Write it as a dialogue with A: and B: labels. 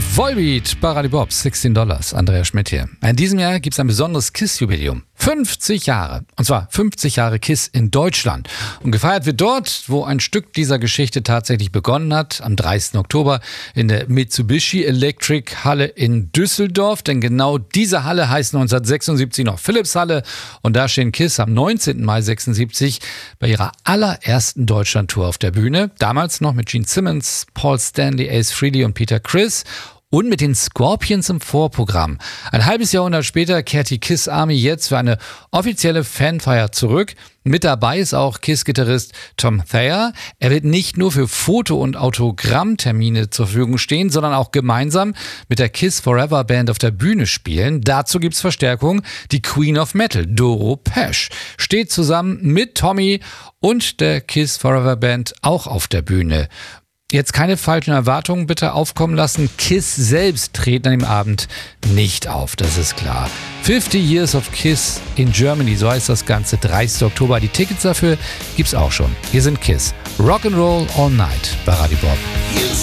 A: Volbeat bei Radio Bob, $16. Andreas Schmidt hier. In diesem Jahr gibt es ein besonderes KISS-Jubiläum. 50 Jahre. Und zwar 50 Jahre KISS in Deutschland. Und gefeiert wird dort, wo ein Stück dieser Geschichte tatsächlich begonnen hat, am 30. Oktober in der Mitsubishi Electric Halle in Düsseldorf. Denn genau diese Halle heißt 1976 noch Philips Halle. Und da stehen KISS am 19. Mai 76 bei ihrer allerersten Deutschlandtour auf der Bühne. Damals noch mit Gene Simmons, Paul Stanley, Ace Frehley und Peter Criss. Und mit den Scorpions im Vorprogramm. Ein halbes Jahrhundert später kehrt die KISS Army jetzt für eine offizielle Fanfeier zurück. Mit dabei ist auch KISS-Gitarrist Tom Thayer. Er wird nicht nur für Foto- und Autogrammtermine zur Verfügung stehen, sondern auch gemeinsam mit der KISS Forever Band auf der Bühne spielen. Dazu gibt's Verstärkung. Die Queen of Metal, Doro Pesch, steht zusammen mit Tommy und der KISS Forever Band auch auf der Bühne. Jetzt keine falschen Erwartungen bitte aufkommen lassen. KISS selbst treten an dem Abend nicht auf, das ist klar. 50 Years of KISS in Germany, so heißt das Ganze, 30. Oktober. Die Tickets dafür gibt's auch schon. Hier sind KISS. Rock'n'Roll All Night bei Radio Bob.